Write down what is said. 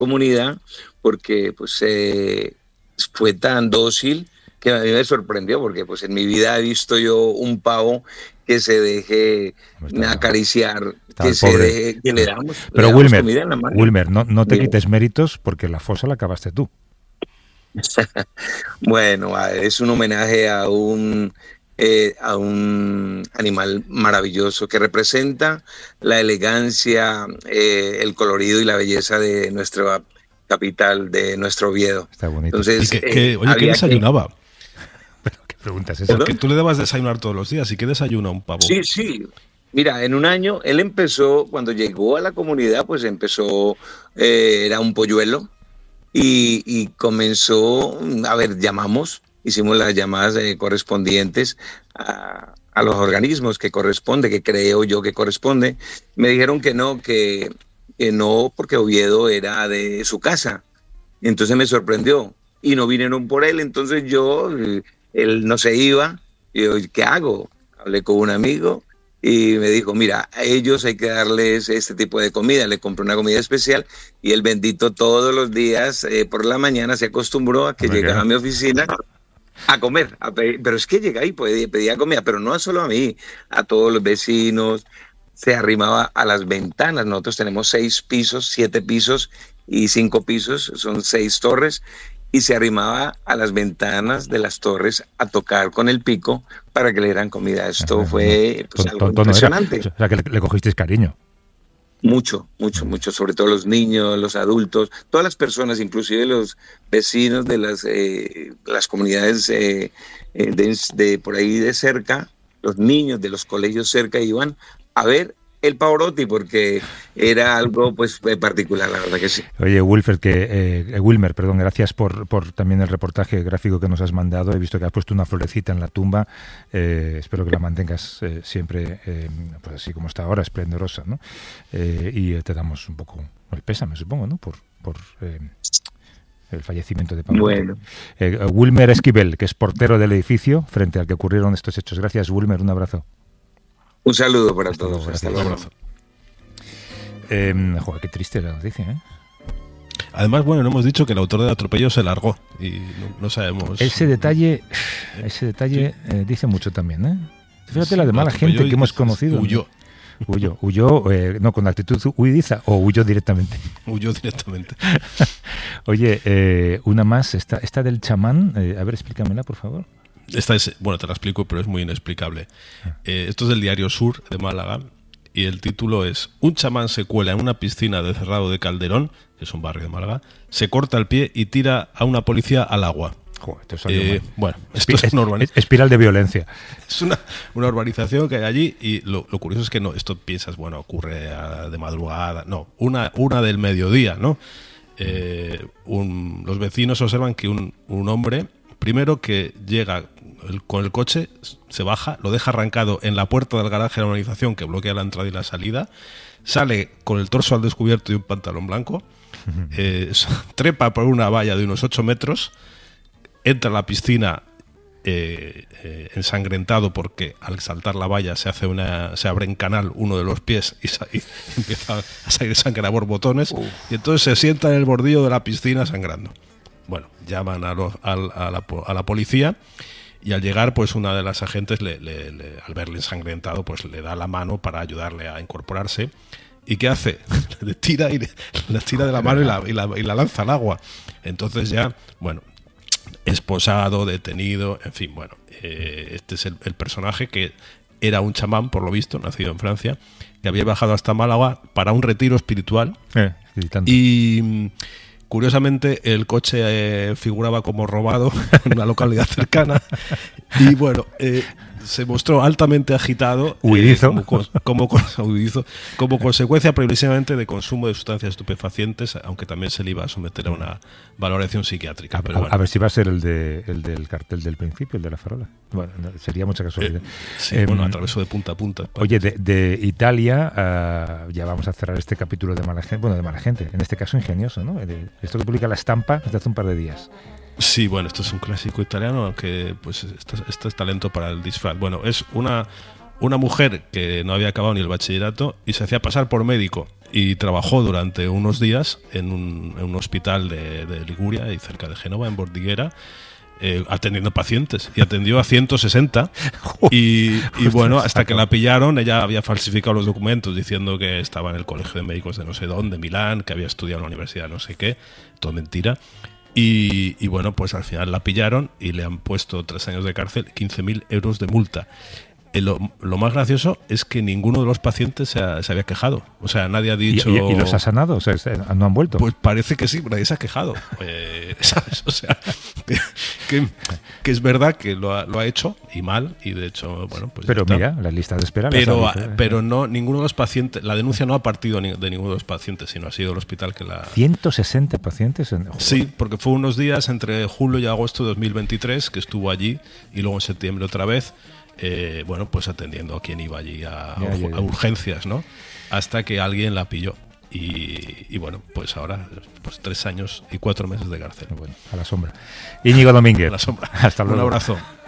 comunidad, porque pues fue tan dócil que a mí me sorprendió, porque pues en mi vida he visto yo un pavo que se deje acariciar, que se deje, que le damos, pero le damos comida en la mano. Wilmer, no te quites méritos, porque la fosa la acabaste tú. Bueno, es un homenaje a un animal maravilloso que representa la elegancia, el colorido y la belleza de nuestra capital, de nuestro Oviedo. Está bonito. Entonces, ¿qué desayunaba? ¿Pero qué pregunta es esa? Porque tú le dabas desayunar todos los días. ¿Y qué desayuna un pavo? Sí. Mira, en un año él empezó, cuando llegó a la comunidad, pues empezó, era un polluelo y comenzó, hicimos las llamadas correspondientes a los organismos que creo yo que corresponde. Me dijeron que no, porque Oviedo era de su casa. Entonces me sorprendió y no vinieron por él. Entonces él no se iba. Y yo, ¿qué hago? Hablé con un amigo y me dijo, mira, a ellos hay que darles este tipo de comida. Le compré una comida especial y el bendito todos los días por la mañana se acostumbró a que llegara a mi oficina a comer, pero es que llegaba y pedía comida, pero no solo a mí, a todos los vecinos. Se arrimaba a las ventanas. Nosotros tenemos 6 pisos, 7 pisos y 5 pisos, son 6 torres, y se arrimaba a las ventanas de las torres a tocar con el pico para que le dieran comida. Esto fue algo impresionante. O sea, que le cogisteis cariño. Mucho, sobre todo los niños, los adultos, todas las personas, inclusive los vecinos de las comunidades de por ahí de cerca, los niños de los colegios cerca iban a ver el Pavarotti porque era algo pues particular, la verdad que sí. Oye, Wilmer, gracias por también el reportaje gráfico que nos has mandado. He visto que has puesto una florecita en la tumba. Espero que la mantengas siempre pues así como está ahora, esplendorosa, ¿no? Y te damos un poco el pésame, supongo, ¿no? Por el fallecimiento de Pavarotti. Bueno. Wilmer Esquivel, que es portero del edificio frente al que ocurrieron estos hechos. Gracias, Wilmer, un abrazo. Un saludo para todos. Hasta luego. Joder, qué triste la noticia, ¿eh? Además, no hemos dicho que el autor del atropello se largó y no sabemos. Ese detalle sí. Dice mucho también, ¿eh? Fíjate la de mala gente que hemos conocido. Huyó, no con actitud huidiza, o huyó directamente. Oye, una más, esta del chamán. A ver, explícamela, por favor. Esta es, te la explico, pero es muy inexplicable. Esto es del diario Sur de Málaga y el título es: un chamán se cuela en una piscina de Cerrado de Calderón, que es un barrio de Málaga, se corta el pie y tira a una policía al agua. Joder, esto es una espiral de violencia. Es una urbanización que hay allí y lo curioso es que no, esto piensas, ocurre de madrugada. No, una del mediodía, ¿no? Los vecinos observan que un hombre, primero que llega con el coche, se baja, lo deja arrancado en la puerta del garaje de la urbanización que bloquea la entrada y la salida, sale con el torso al descubierto y un pantalón blanco, trepa por una valla de unos 8 metros, entra a la piscina ensangrentado porque al saltar la valla se abre en canal uno de los pies y empieza a salir sangre a borbotones. Y entonces se sienta en el bordillo de la piscina sangrando. Llaman a la policía y al llegar, pues una de las agentes, al verle ensangrentado, pues le da la mano para ayudarle a incorporarse. ¿Y qué hace? Le tira de la mano y la lanza al agua. Entonces ya, esposado, detenido, en fin, este es el personaje que era un chamán, por lo visto, nacido en Francia, que había bajado hasta Málaga para un retiro espiritual. Y curiosamente el coche figuraba como robado en una localidad cercana y se mostró altamente agitado, huidizo. Como consecuencia previsiblemente de consumo de sustancias estupefacientes, aunque también se le iba a someter a una valoración psiquiátrica. A ver si va a ser el del cartel del principio, el de la farola. Sería mucha casualidad. Atravesó de punta a punta. Oye, de Italia, ya vamos a cerrar este capítulo de mala gente, de mala gente, en este caso ingenioso, ¿no? Esto que publica La Stampa desde hace un par de días. Sí, esto es un clásico italiano, aunque pues esto es talento para el disfraz. Es una mujer que no había acabado ni el bachillerato y se hacía pasar por médico y trabajó durante unos días en un hospital de Liguria y cerca de Génova, en Bordighera, atendiendo pacientes, y atendió a 160 y bueno, hasta que la pillaron. Ella había falsificado los documentos diciendo que estaba en el colegio de médicos de no sé dónde, Milán, que había estudiado en la universidad no sé qué, todo mentira. Y bueno, pues al final la pillaron y le han puesto 3 años de cárcel, 15.000 euros de multa. Lo más gracioso es que ninguno de los pacientes se había quejado. O sea, nadie ha dicho... ¿Y los ha sanado? O sea, ¿no han vuelto? Pues parece que sí, nadie se ha quejado. ¿Sabes? O sea, que es verdad que lo ha hecho, y mal, y de hecho, bueno, pues... Pero mira, la lista de espera... Pero no, ninguno de los pacientes... La denuncia no ha partido de ninguno de los pacientes, sino ha sido el hospital que la... 160 pacientes en... Sí, porque fue unos días entre julio y agosto de 2023 que estuvo allí, y luego en septiembre otra vez... bueno, pues atendiendo a quien iba allí a urgencias, ¿no? Hasta que alguien la pilló. Y bueno, pues ahora, pues 3 años y 4 meses de cárcel. Bueno, a la sombra. Íñigo Domínguez. A la sombra. Hasta luego. Un abrazo.